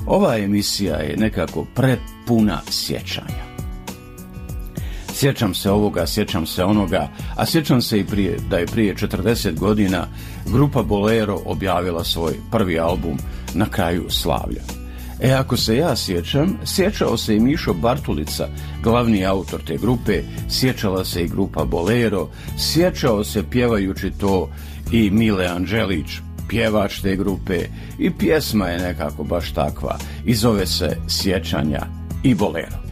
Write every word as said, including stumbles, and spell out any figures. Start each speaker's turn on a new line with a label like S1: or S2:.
S1: Ova emisija je nekako prepuna sjećanja. Sjećam se ovoga, sjećam se onoga, a sjećam se i prije, da je prije četrdeset godina grupa Bolero objavila svoj prvi album Na kraju slavlja. E, ako se ja sjećam, sjećao se i Mišo Bartulica, glavni autor te grupe, sjećala se i grupa Bolero, sjećao se pjevajući to i Mile Anđelić, pjevač te grupe, i pjesma je nekako baš takva i zove se Sjećanja i Bolero.